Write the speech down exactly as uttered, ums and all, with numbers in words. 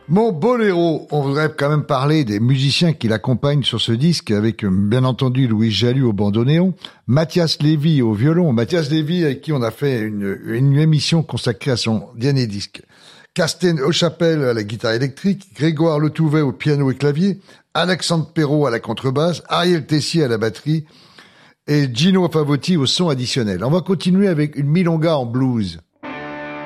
Mon boléro, on voudrait quand même parler des musiciens qui l'accompagnent sur ce disque, avec bien entendu Louis Jalut au bandoneon, Mathias Lévy au violon, Mathias Lévy avec qui on a fait une, une émission consacrée à son dernier disque, Carsten O'Chapelle à la guitare électrique, Grégoire Letouvet au piano et clavier, Alexandre Perrault à la contrebasse, Ariel Tessier à la batterie et Gino Favotti au son additionnel. On va continuer avec une milonga en blues.